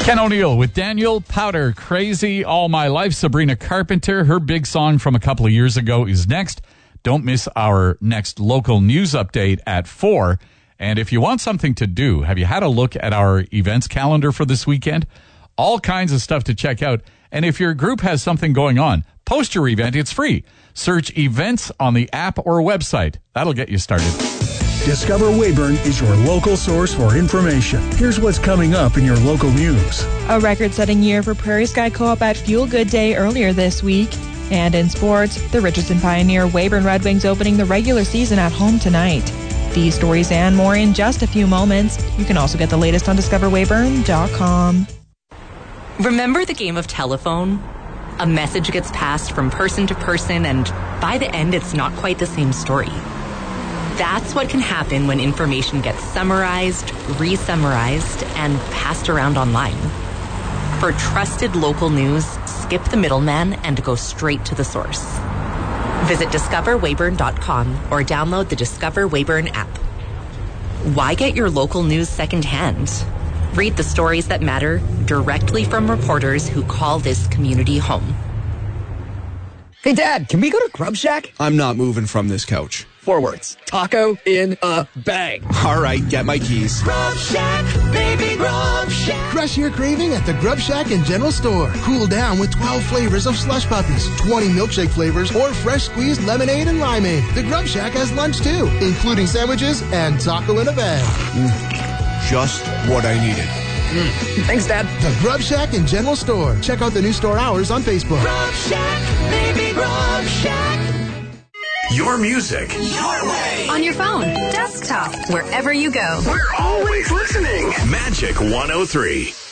Ken O'Neill with Daniel Powter, Crazy All My Life. Sabrina Carpenter, her big song from a couple of years ago is next. Don't miss our next local news update at 4. And if you want something to do, have you had a look at our events calendar for this weekend? All kinds of stuff to check out. And if your group has something going on, post your event. It's free. Search events on the app or website. That'll get you started. Discover Weyburn is your local source for information. Here's what's coming up in your local news. A record-setting year for Prairie Sky Co-op at Fuel Good Day earlier this week. And in sports, the Richardson Pioneer Weyburn Red Wings opening the regular season at home tonight. These stories and more in just a few moments. You can also get the latest on discoverweyburn.com. Remember the game of telephone? A message gets passed from person to person, and by the end, it's not quite the same story. That's what can happen when information gets summarized, re-summarized, and passed around online. For trusted local news, skip the middleman and go straight to the source. Visit discoverweyburn.com or download the Discover Weyburn app. Why get your local news secondhand? Read the stories that matter directly from reporters who call this community home. Hey, Dad, can we go to Grub Shack? I'm not moving from this couch. 4 words. Taco in a bag. All right, get my keys. Grub Shack, baby, Grub Shack. Crush your craving at the Grub Shack and General Store. Cool down with 12 flavors of slush puppies, 20 milkshake flavors, or fresh squeezed lemonade and limeade. The Grub Shack has lunch too, including sandwiches and taco in a bag. Just what I needed. Thanks, Dad. The Grub Shack and General Store. Check out the new store hours on Facebook. Grub Shack, baby, Grub Shack. Your music. Your way. On your phone, desktop, wherever you go. We're always listening. Magic 103.